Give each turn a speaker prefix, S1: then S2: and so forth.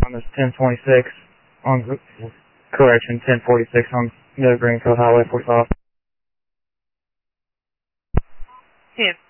S1: on this 1026 on, correction, 1046 on Greenfield Highway 45.
S2: 1046.